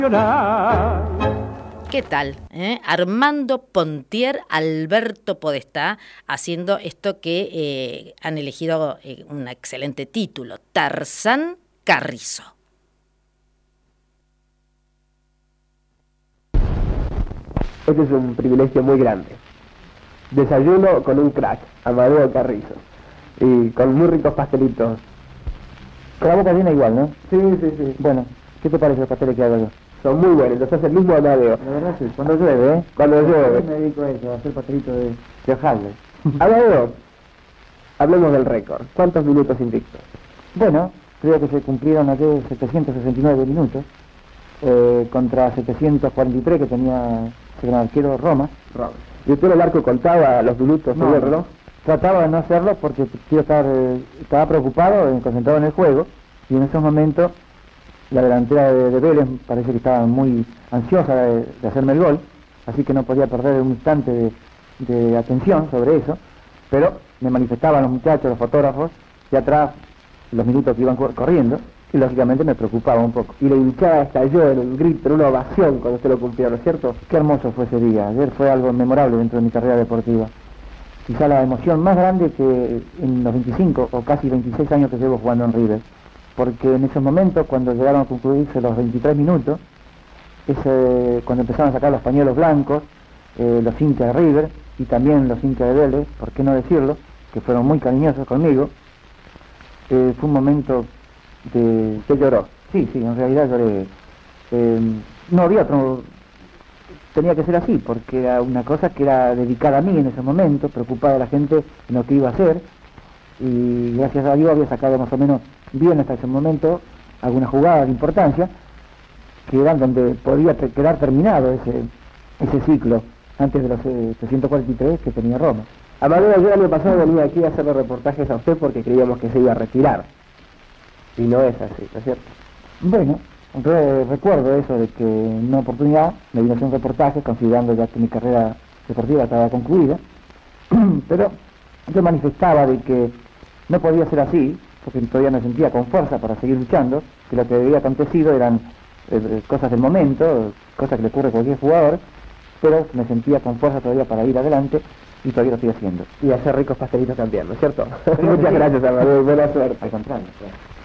¿Qué tal? Armando Pontier, Alberto Podestá, haciendo esto que han elegido un excelente título, Tarzán Carrizo. Este es un privilegio muy grande. Desayuno con un crack, Amadeo Carrizo, y con muy ricos pastelitos. La boca viene igual, ¿no? Sí, sí, sí. Bueno, ¿qué te parece los pasteles que hago yo? Son muy buenos, los hace el mismo Amadeo. La verdad sí, cuando llueve, ¿eh? Cuando llueve. Yo me dedico a eso, a hacer pastelitos de hojaldre. Amadeo, hablemos del récord. ¿Cuántos minutos invictos? Bueno, creo que se cumplieron ayer 769 minutos, contra 743 que tenía el gran arquero Roma. ¿Y usted en el arco contaba los minutos No, sobre el reloj? Trataba de no hacerlo porque estaba preocupado, concentrado en el juego, y en esos momentos la delantera de Vélez parece que estaba muy ansiosa de hacerme el gol, así que no podía perder un instante de atención sobre eso, pero me manifestaban los muchachos, los fotógrafos, de atrás los minutos que iban corriendo, y lógicamente me preocupaba un poco. Y la hinchada estalló en un grito, en una ovación cuando usted lo cumplió, ¿no es cierto? Qué hermoso fue ese día, ayer fue algo memorable dentro de mi carrera deportiva. Quizá la emoción más grande que en los 25 o casi 26 años que llevo jugando en River, porque en esos momentos, cuando llegaron a concluirse los 23 minutos, cuando empezaron a sacar los pañuelos blancos, los hinchas de River y también los hinchas de Vélez, por qué no decirlo, que fueron muy cariñosos conmigo, fue un momento de... ¿Usted lloró? Sí, en realidad lloré. No había otro... Tenía que ser así, porque era una cosa que era dedicada a mí en ese momento, preocupada la gente en lo que iba a hacer, y gracias a Dios había sacado más o menos bien hasta ese momento algunas jugadas de importancia, que eran donde podía quedar terminado ese ciclo, antes de los 343 que tenía Roma. Amadeo, yo el año pasado venía aquí a hacerle reportajes a usted porque creíamos que se iba a retirar. Y no es así, ¿no es cierto? Bueno, recuerdo eso de que en una oportunidad me vino a hacer un reportaje considerando ya que mi carrera deportiva estaba concluida, pero yo manifestaba de que no podía ser así, porque todavía me sentía con fuerza para seguir luchando, que lo que había acontecido eran cosas del momento, cosas que le ocurre a cualquier jugador, pero me sentía con fuerza todavía para ir adelante y todavía lo estoy haciendo. Y hacer ricos pastelitos también, ¿no es cierto? Muchas gracias, Amadeo, y buena suerte. Al contrario. Claro.